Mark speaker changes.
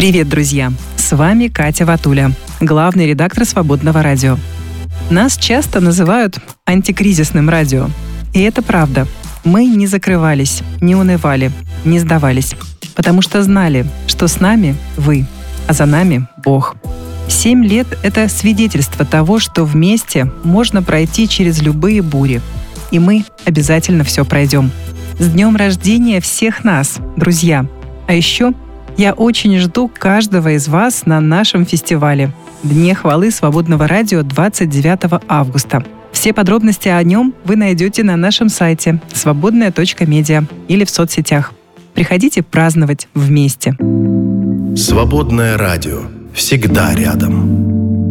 Speaker 1: Привет, друзья! С вами Катя Ватуля, главный редактор «Свободного радио». Нас часто называют антикризисным радио. И это правда. Мы не закрывались, не унывали, не сдавались, потому что знали, что с нами вы, а за нами Бог. 7 лет — это свидетельство того, что вместе можно пройти через любые бури. И мы обязательно все пройдем. С днем рождения всех нас, друзья! А еще я очень жду каждого из вас на нашем фестивале «Дне хвалы Свободного радио» 29 августа. Все подробности о нем вы найдете на нашем сайте свободная.медиа или в соцсетях. Приходите праздновать вместе.
Speaker 2: Свободное радио. Всегда рядом.